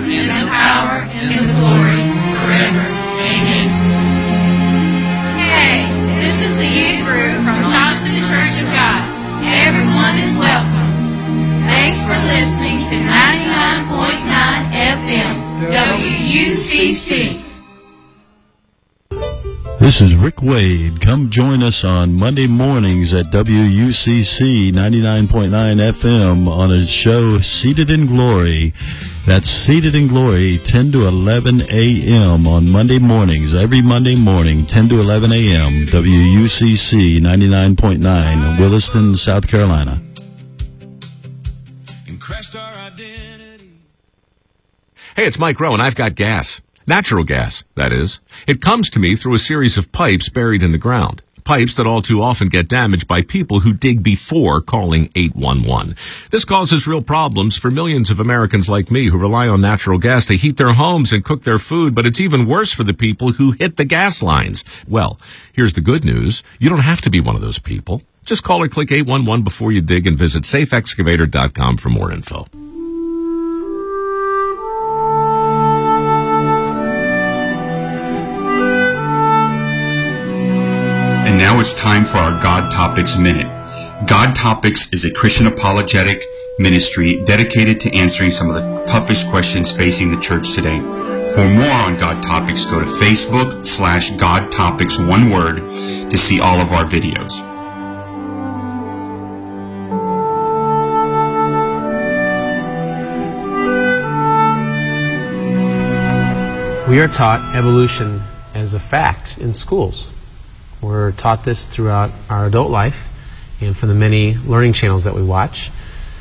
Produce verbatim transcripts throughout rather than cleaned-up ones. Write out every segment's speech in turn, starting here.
and the power, and the glory, forever. Amen. Hey, this is the youth group from Johnston Church of God. Everyone is welcome. Thanks for listening to ninety-nine point nine F M, W U C C. This is Rick Wade. Come join us on Monday mornings at W U C C ninety-nine point nine F M on his show Seated in Glory. That's Seated in Glory, ten to eleven a.m. on Monday mornings, every Monday morning, ten to eleven a.m., W U C C ninety-nine point nine, Williston, South Carolina. Hey, it's Mike Rowe, and I've got gas. Natural gas, that is. It comes to me through a series of pipes buried in the ground. Pipes that all too often get damaged by people who dig before calling eight one one. This causes real problems for millions of Americans like me who rely on natural gas to heat their homes and cook their food, but it's even worse for the people who hit the gas lines. Well, here's the good news. You don't have to be one of those people. Just call or click eight one one before you dig and visit safe excavator dot com for more info. And now it's time for our God Topics Minute. God Topics is a Christian apologetic ministry dedicated to answering some of the toughest questions facing the church today. For more on God Topics, go to Facebook slash God Topics, one word, to see all of our videos. We are taught evolution as a fact in schools. We're taught this throughout our adult life and from the many learning channels that we watch.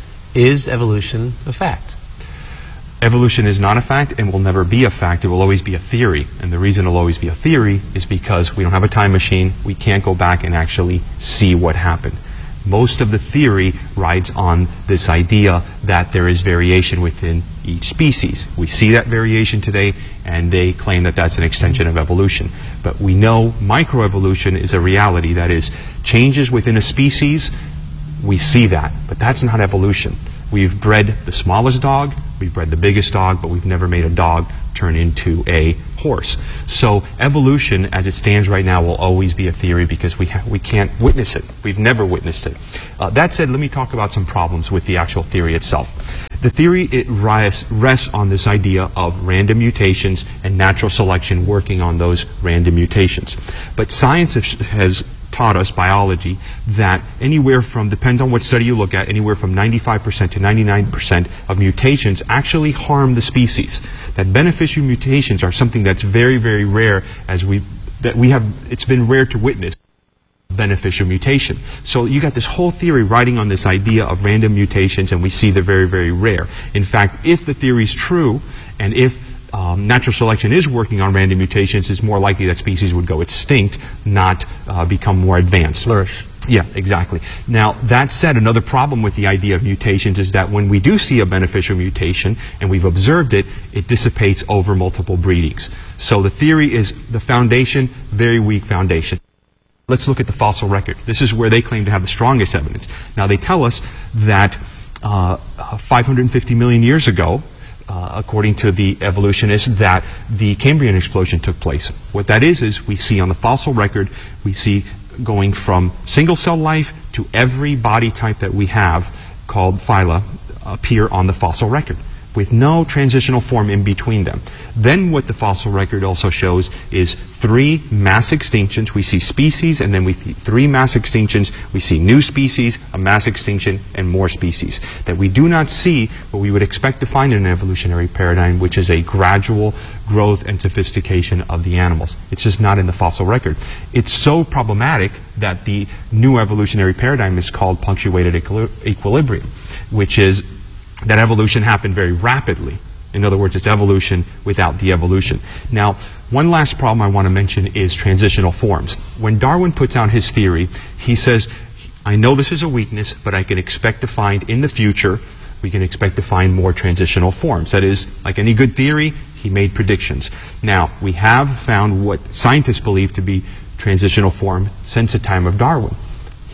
Is evolution a fact? Evolution is not a fact and will never be a fact. It will always be a theory. And the reason it will always be a theory is because we don't have a time machine. We can't go back and actually see what happened. Most of the theory rides on this idea that there is variation within each species. We see that variation today, and they claim that that's an extension of evolution. But we know microevolution is a reality. That is, changes within a species, we see that. But that's not evolution. We've bred the smallest dog, we've bred the biggest dog, but we've never made a dog turn into a horse. So evolution, as it stands right now, will always be a theory because we ha we can't witness it. We've never witnessed it. Uh, that said, let me talk about some problems with the actual theory itself. The theory, it rests, rests on this idea of random mutations and natural selection working on those random mutations. But science has taught us, biology, that anywhere from, depends on what study you look at, anywhere from ninety-five percent to ninety-nine percent of mutations actually harm the species. That beneficial mutations are something that's very, very rare, as we, that we have, it's been rare to witness beneficial mutation. So you got this whole theory riding on this idea of random mutations, and we see they're very, very rare. In fact, if the theory is true, and if Um, natural selection is working on random mutations, it's more likely that species would go extinct, not uh, become more advanced. Flourish. Yeah, exactly. Now, that said, another problem with the idea of mutations is that when we do see a beneficial mutation, and we've observed it, it dissipates over multiple breedings. So the theory is the foundation, very weak foundation. Let's look at the fossil record. This is where they claim to have the strongest evidence. Now, they tell us that uh, five hundred fifty million years ago, Uh, according to the evolutionists, that the Cambrian explosion took place. What that is, is we see on the fossil record, we see going from single-cell life to every body type that we have, called phyla, appear on the fossil record, with no transitional form in between them. Then what the fossil record also shows is three mass extinctions. We see species, and then we see three mass extinctions. We see new species, a mass extinction, and more species. That we do not see what we would expect to find in an evolutionary paradigm, which is a gradual growth and sophistication of the animals. It's just not in the fossil record. It's so problematic that the new evolutionary paradigm is called punctuated equil- equilibrium, which is that evolution happened very rapidly. In other words, it's evolution without the evolution. Now, one last problem I want to mention is transitional forms. When Darwin puts out his theory, he says, I know this is a weakness, but I can expect to find in the future, we can expect to find more transitional forms. That is, like any good theory, he made predictions. Now, we have found what scientists believe to be transitional form since the time of Darwin.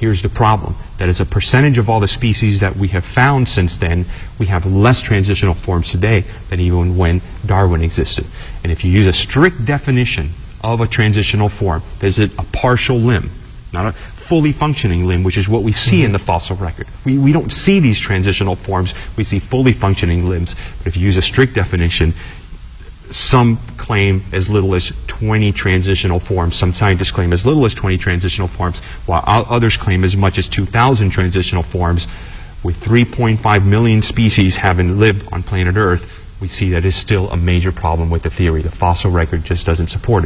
here's the problem. That as a percentage of all the species that we have found since then, we have less transitional forms today than even when Darwin existed. And if you use a strict definition of a transitional form, there's a, a partial limb, not a fully functioning limb, which is what we see mm-hmm. in the fossil record. We, we don't see these transitional forms, we see fully functioning limbs. But if you use a strict definition, some claim as little as twenty transitional forms. Some scientists claim as little as twenty transitional forms, while others claim as much as two thousand transitional forms. With three point five million species having lived on planet Earth, we see that is still a major problem with the theory. The fossil record just doesn't support it.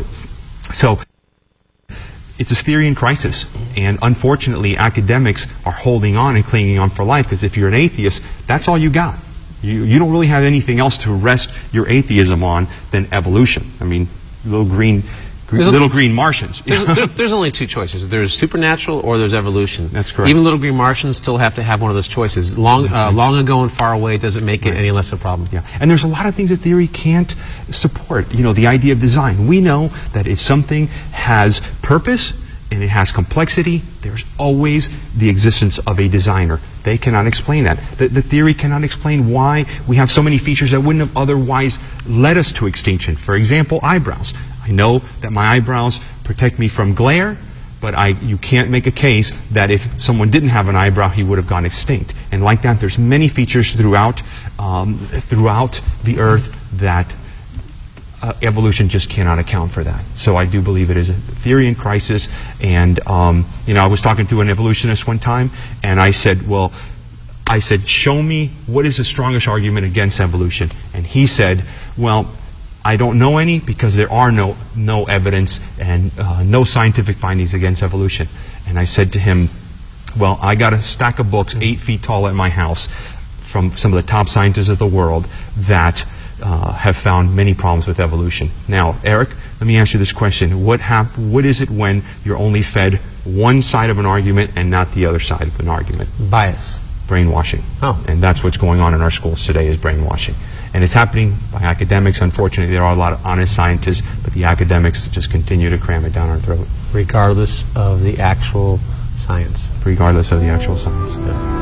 So it's a theory in crisis. And unfortunately, academics are holding on and clinging on for life, because if you're an atheist, that's all you got. You, you don't really have anything else to rest your atheism on than evolution. I mean, little green, green little green Martians. There's, there, there's only two choices. There's supernatural or there's evolution. That's correct. Even little green Martians still have to have one of those choices. Long, uh, long ago and far away doesn't make it right. any less a problem. Yeah, and there's a lot of things that theory can't support. You know, the idea of design. We know that if something has purpose and it has complexity, there's always the existence of a designer. They cannot explain that. The, the theory cannot explain why we have so many features that wouldn't have otherwise led us to extinction. For example, eyebrows. I know that my eyebrows protect me from glare, but I, you can't make a case that if someone didn't have an eyebrow, he would have gone extinct. And like that, there's many features throughout, um, throughout the Earth that Uh, evolution just cannot account for that. So I do believe it is a theory in crisis. And um, you know, I was talking to an evolutionist one time, and I said, "Well, I said, show me what is the strongest argument against evolution." And he said, "Well, I don't know any, because there are no no evidence and uh, no scientific findings against evolution." And I said to him, "Well, I got a stack of books eight feet tall at my house from some of the top scientists of the world that Uh, have found many problems with evolution." Now, Eric, let me ask you this question. What hap- What is it when you're only fed one side of an argument and not the other side of an argument? Bias. Brainwashing. Oh. And that's what's going on in our schools today, is brainwashing. And it's happening by academics. Unfortunately, there are a lot of honest scientists, but the academics just continue to cram it down our throat. Regardless of the actual science. Regardless of the actual science. Yeah.